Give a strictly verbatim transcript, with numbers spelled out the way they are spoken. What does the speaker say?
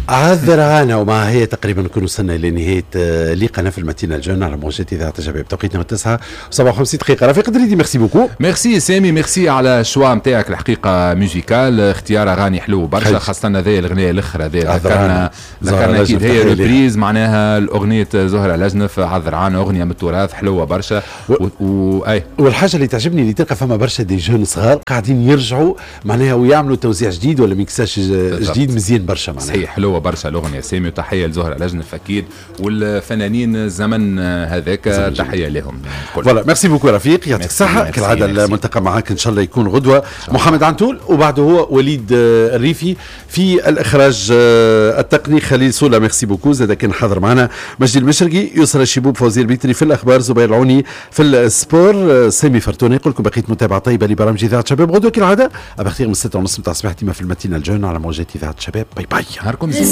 عذرانا. ومع هي تقريبا نكون وصلنا لنهاية لقاءنا في المتينة الجون على موجات إذاعة الشباب. توقيتنا التسعة وسبعة وخمسين دقيقة. رفيق دريدي ميرسي بوكو. ميرسي سامي، ميرسي على الشوا نتاعك الحقيقة موزيكال، اختيار أغاني حلو برشا، خاصة هذا الأغنية الأخرى هذا ذكرنا ذكرنا أكيد هي ريبريز معناها الأغنية زهرة لجنف عذرانا، أغنية من التراث حلوة برشا. و... و... أي والحاجة اللي تعجبني اللي تلقى فما برشا دي جون صغار قاعدين يرجعوا معناها ويعملوا توزيع جديد ولا ميكساج جديد مزيان برشا معناها. صحيح حلوة برشا الأغنية سامي، وتحية لزهرة لجنف أكيد والفنانين الزمن هذاك تحية لهم. فوالا ميرسي بوكو رفيق، يعطيك الصحة. كالعادة الملتقى معاك إن شاء الله يكون غدوة. محمد عنتول وبعده هو وليد الريفي في الإخراج التقني، خليل سولا ميرسي بوكو. زاد كان حاضر معنا مجدي المشرقي، يسرى الشبوب، فوزي البيتري في الأخبار، زبير العوني في السبور، سامي فرتوني. يقول لكم بقيت متابعة طيبة لبرامج إذاعة شباب غدوة كالعادة أبختير من ستة ونص متاع الصباح ديما في المتينة الجون على موجات إذاعة شباب. باي باي.